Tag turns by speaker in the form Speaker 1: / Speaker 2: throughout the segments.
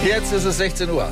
Speaker 1: Jetzt ist es 16 Uhr.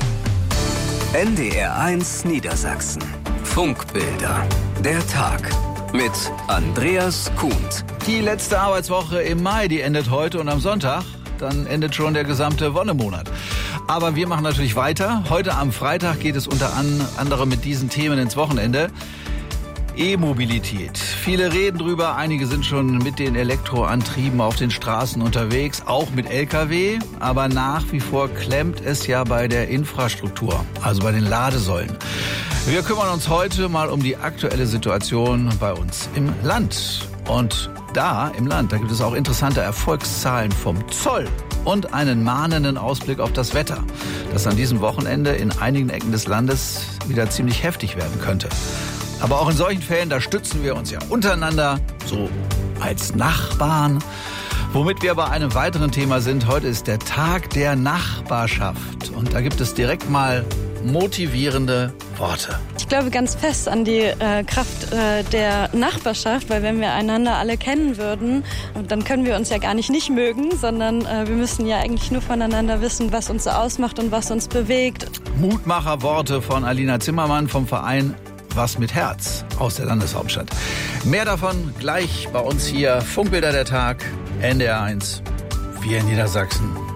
Speaker 2: NDR1 Niedersachsen. Funkbilder. Der Tag. Mit Andreas Kuhnt.
Speaker 1: Die letzte Arbeitswoche im Mai, die endet heute und am Sonntag, dann endet schon der gesamte Wonnemonat. Aber wir machen natürlich weiter. Heute am Freitag geht es unter anderem mit diesen Themen ins Wochenende. E-Mobilität. Viele reden drüber, einige sind schon mit den Elektroantrieben auf den Straßen unterwegs, auch mit Lkw. Aber nach wie vor klemmt es ja bei der Infrastruktur, also bei den Ladesäulen. Wir kümmern uns heute mal um die aktuelle Situation bei uns im Land. Und da im Land, da gibt es auch interessante Erfolgszahlen vom Zoll und einen mahnenden Ausblick auf das Wetter, das an diesem Wochenende in einigen Ecken des Landes wieder ziemlich heftig werden könnte. Aber auch in solchen Fällen, da stützen wir uns ja untereinander, so als Nachbarn. Womit wir bei einem weiteren Thema sind, heute ist der Tag der Nachbarschaft. Und da gibt es direkt mal motivierende Worte.
Speaker 3: Ich glaube ganz fest an die Kraft der Nachbarschaft, weil wenn wir einander alle kennen würden, dann können wir uns ja gar nicht mögen, sondern wir müssen ja eigentlich nur voneinander wissen, was uns so ausmacht und was uns bewegt.
Speaker 1: Mutmacherworte von Alina Zimmermann vom Verein Was mit Herz aus der Landeshauptstadt. Mehr davon gleich bei uns hier. Funkbilder der Tag, NDR1, wir in Niedersachsen.